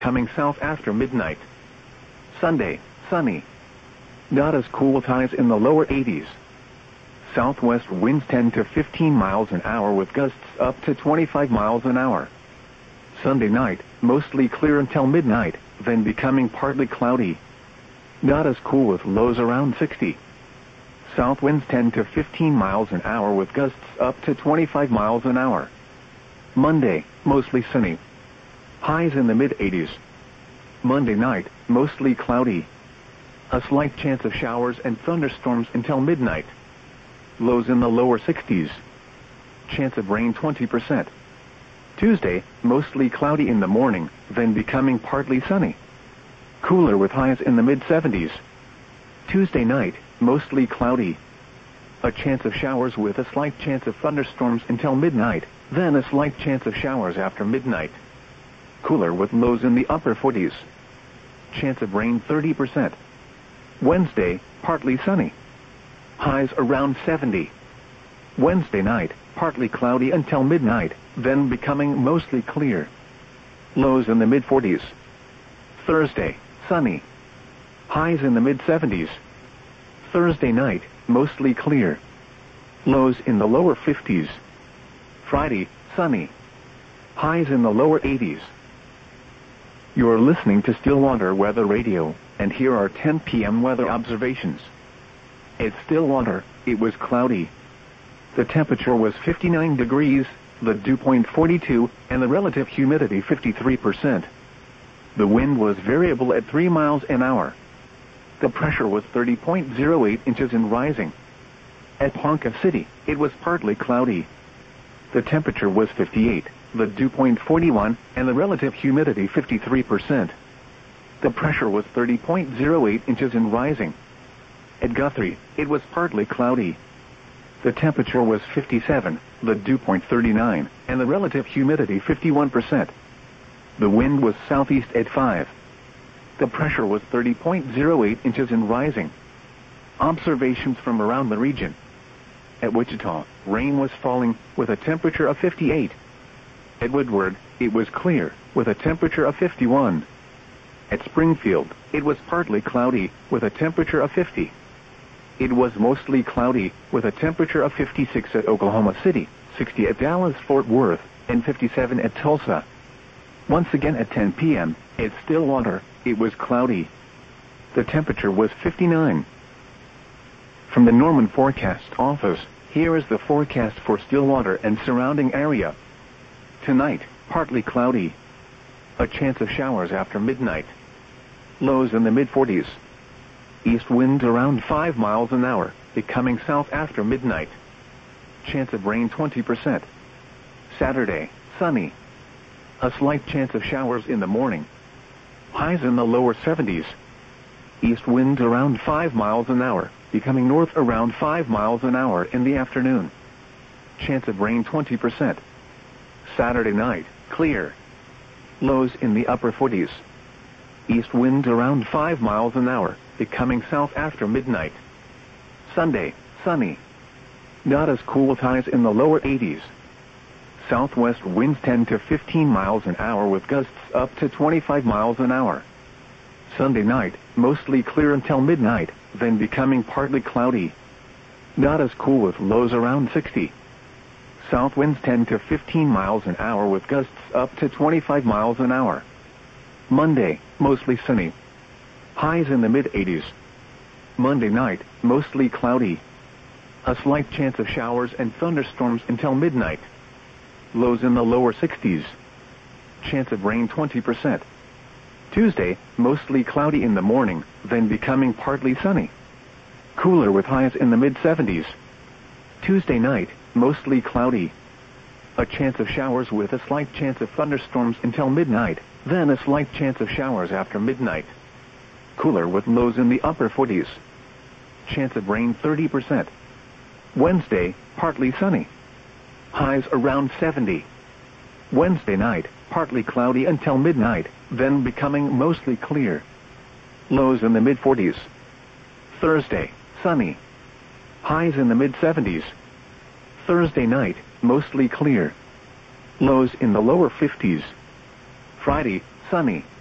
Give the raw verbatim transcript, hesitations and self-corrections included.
becoming south after midnight. Sunday, sunny. Not as cool with highs in the lower eighties. Southwest winds ten to fifteen miles an hour with gusts up to twenty-five miles an hour. Sunday night, mostly clear until midnight, then becoming partly cloudy. Not as cool with lows around sixty. South winds ten to fifteen miles an hour with gusts up to twenty-five miles an hour. Monday, mostly sunny. Highs in the mid-eighties. Monday night, mostly cloudy. A slight chance of showers and thunderstorms until midnight. Lows in the lower sixties. Chance of rain twenty percent. Tuesday, mostly cloudy in the morning, then becoming partly sunny. Cooler with highs in the mid-seventies. Tuesday night, mostly cloudy. A chance of showers with a slight chance of thunderstorms until midnight, then a slight chance of showers after midnight. Cooler with lows in the upper forties. Chance of rain thirty percent. Wednesday, partly sunny. Highs around seventy. Wednesday night, partly cloudy until midnight, then becoming mostly clear. Lows in the mid-forties. Thursday, sunny. Highs in the mid-seventies. Thursday night, mostly clear. Lows in the lower fifties. Friday, sunny. Highs in the lower eighties. You're listening to Stillwater Weather Radio, and here are ten p m weather observations. At Stillwater, it was cloudy. The temperature was fifty-nine degrees, the dew point forty-two, and the relative humidity fifty-three percent. The wind was variable at three miles an hour. The pressure was thirty point zero eight inches and rising. At Ponca City, it was partly cloudy. The temperature was fifty-eight, the dew point forty-one, and the relative humidity fifty-three percent. The pressure was thirty point zero eight inches and rising. At Guthrie, it was partly cloudy. The temperature was fifty-seven, the dew point thirty-nine, and the relative humidity fifty-one percent. The wind was southeast at five. The pressure was thirty point zero eight inches and rising. Observations from around the region. At Wichita, rain was falling with a temperature of fifty-eight. At Woodward, it was clear with a temperature of fifty-one. At Springfield, it was partly cloudy with a temperature of fifty. It was mostly cloudy with a temperature of fifty-six at Oklahoma City, sixty at Dallas-Fort Worth, and fifty-seven at Tulsa. Once again at ten p m, at Stillwater, it was cloudy. The temperature was fifty-nine. From the Norman Forecast Office, here is the forecast for Stillwater and surrounding area. Tonight, partly cloudy. A chance of showers after midnight. Lows in the mid-forties. East winds around five miles an hour, becoming south after midnight. Chance of rain twenty percent. Saturday, sunny. A slight chance of showers in the morning. Highs in the lower seventies. East winds around five miles an hour, becoming north around five miles an hour in the afternoon. Chance of rain twenty percent. Saturday night, clear. Lows in the upper forties. East winds around five miles an hour, becoming south after midnight. Sunday, sunny. Not as cool with highs in the lower eighties. Southwest winds ten to fifteen miles an hour with gusts up to twenty-five miles an hour. Sunday night, mostly clear until midnight, then becoming partly cloudy. Not as cool with lows around sixty. South winds ten to fifteen miles an hour with gusts up to twenty-five miles an hour. Monday, mostly sunny. Highs in the mid-eighties. Monday night, mostly cloudy. A slight chance of showers and thunderstorms until midnight. Lows in the lower sixties. Chance of rain twenty percent. Tuesday, mostly cloudy in the morning, then becoming partly sunny. Cooler with highs in the mid-seventies. Tuesday night, mostly cloudy. A chance of showers with a slight chance of thunderstorms until midnight, then a slight chance of showers after midnight. Cooler with lows in the upper forties. Chance of rain thirty percent. Wednesday, partly sunny. Highs around seventy. Wednesday night, partly cloudy until midnight, then becoming mostly clear. Lows in the mid-forties. Thursday, sunny. Highs in the mid-seventies. Thursday night, mostly clear. Lows in the lower fifties. Friday, sunny.